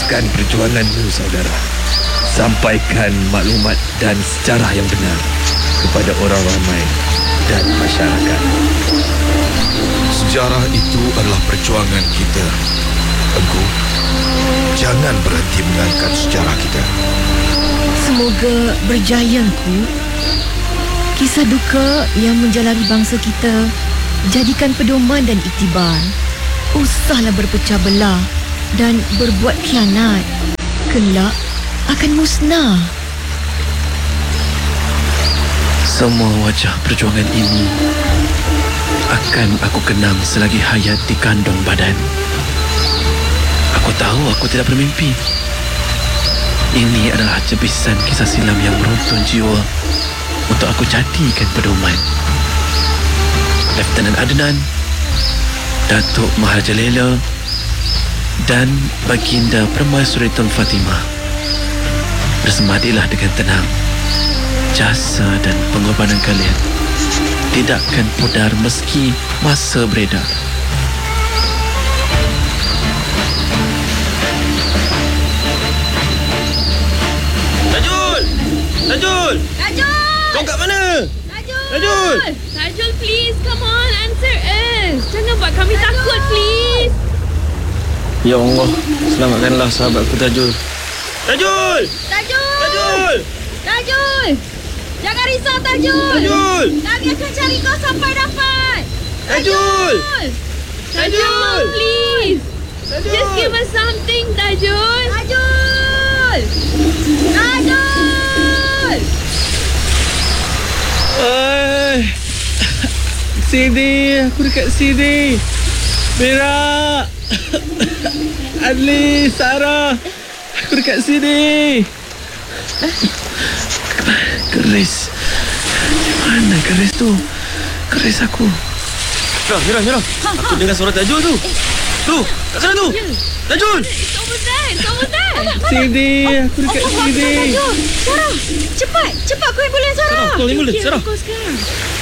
Teruskan perjuanganmu, saudara. Sampaikan maklumat dan sejarah yang benar kepada orang ramai dan masyarakat. Sejarah itu adalah perjuangan kita, Engku. Jangan berhenti mengangkat sejarah kita. Semoga berjaya, Engku. Kisah duka yang menjalari bangsa kita jadikan pedoman dan iktibar. Usahlah berpecah belah dan berbuat khianat. Kelak akan musnah. Semua wajah perjuangan ini akan aku kenang selagi hayat di kandung badan. Aku tahu aku tidak bermimpi. Ini adalah jepisan kisah silam yang meruntun jiwa untuk aku jadikan pedoman. Lieutenant Adnan, Datuk Maharaja Lela dan Baginda Permaisuri Tun Fatimah, bersemadilah dengan tenang. Jasa dan pengorbanan kalian tidak akan pudar meski masa beredar. Tajul! Tajul! Tajul! Kau kat mana? Tajul! Tajul! Tajul, please, come on, answer us. Jangan buat kami takut, please. Ya Allah, selamatkanlah sahabatku Tajul. Tajul! Tajul! Tajul! Tajul! Jangan risau, Tajul. Tajul! Kami akan cari kau sampai dapat. Tajul! Tajul, please. Tajul! Just give us something, Tajul. Tajul! Tajul! Sini, aku dekat sini. Berak. Adli, Sarah, aku dekat sini. Keris. Di mana keris tu? Keris aku. Mira. Aku dengar suara Tajul tu. Tu, kat sana tu. Tajul! It's over there. Sini, aku dekat sini. Tajul! Sarah! Cepat! Kau ambulans, Sarah! Sarah, kau ambulans, Sarah. Kau sekarang.